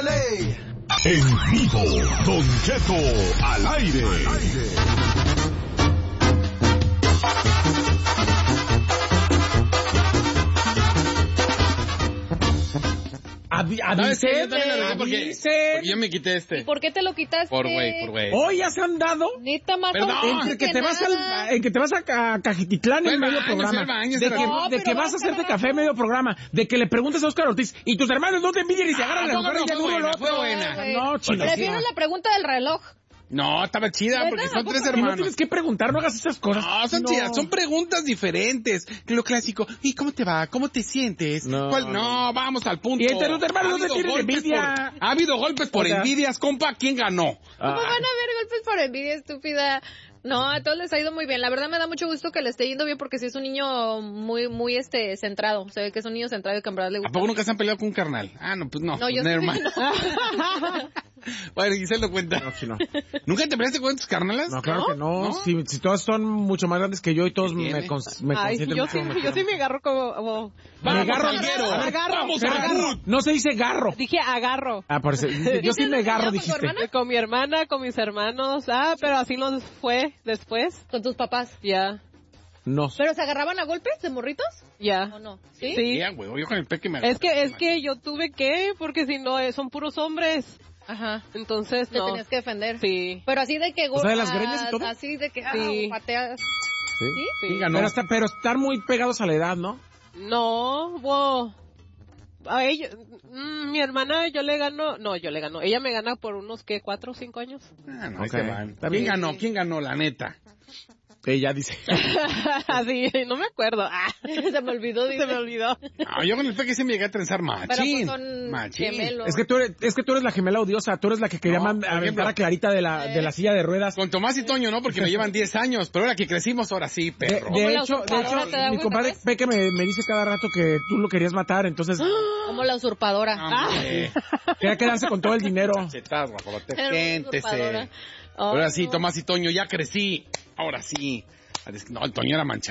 ley. En vivo, Don Cheto al aire. Avisen. Porque yo me quité este. ¿Y por qué te lo quitaste? Por güey. Hoy ya se han dado. Neta, más Entre que te vas a Cajititlán en medio programa. De que vas a hacerte café en medio programa. De que le preguntes a Óscar Ortiz. Y tus hermanos no te envidian y se agarran las mujeres y uno el otro. Fue buena. No, chino. Prefiero la pregunta del reloj. No, estaba chida porque son tres Y no hermanos. tienes que preguntar, no hagas esas cosas. No, son chidas, son preguntas diferentes. Que lo clásico, ¿y cómo te va? ¿Cómo te sientes? No. No, vamos al punto. Y entre los hermanos no te tienes envidia. Ha habido golpes por envidias, compa. ¿Quién ganó? ¿Cómo van a haber golpes por envidia, estúpida? No, a todos les ha ido muy bien. La verdad me da mucho gusto que le esté yendo bien porque sí es un niño muy centrado. Se ve que es un niño centrado y que en verdad le gusta. ¿A poco nunca se han peleado con un carnal? Ah, no, pues no. No, yo sí, hermano. No. Bueno, Giselle lo cuenta. No, chino. ¿Nunca te peleaste con tus carnalas? No, claro que no. ¿No? Si todos son mucho más grandes que yo y todos me Ay, consienten yo mucho. sí me agarro como... Vamos, agarro. Alguero. Agarro. Vamos, Pero agarro. no se dice garro. Dije agarro. Ah, parece. Yo sí me agarro, ¿Con tu dijiste. hermana? Con mi hermana, con mis hermanos. Pero así nos fue después. Con tus papás. Ya. No. ¿Pero se agarraban a golpes de morritos? Ya. ¿O no? ¿Sí? Sí. Ya, güey, yo con el peque me Es que yo tuve que, porque si no, son puros hombres. Ajá. Entonces, Te no. tenías que defender. Sí. Pero así de que... O sea, de las greñas y todo. Así de que Sí. pateas. ¿Sí? Sí. Pero estar muy pegados a la edad, ¿no? No, a ella, mi hermana yo le gano, ella me gana por unos, 4 o 5 años. Ah, no, Ok. ahí se van. Está ¿Quién bien. ganó? ¿Quién ganó, la neta? Ella dice. Así, no me acuerdo. Se me olvidó, dice. Se me olvidó. No, yo con el peque sí me llegué a trenzar Pero machín. pues son Machín. gemelos. Es que tú eres la gemela odiosa, tú eres la que quería No, por aventar ejemplo. a Clarita de la silla de ruedas. Con Tomás y Toño, ¿no? Porque me llevan 10 años. Pero ahora que crecimos, ahora sí, perro. ¿Cómo la De hecho, usurpadora te da mi cuenta, compadre ves? Peque me dice cada rato que tú lo querías matar, entonces Como la usurpadora. Hombre. quería quedarse con todo el dinero. Chetas, guajolote. Era una Siéntese. usurpadora. Ahora sí, no. Tomás y Toño, ya crecí. Ahora sí. No, el Toño era manchado.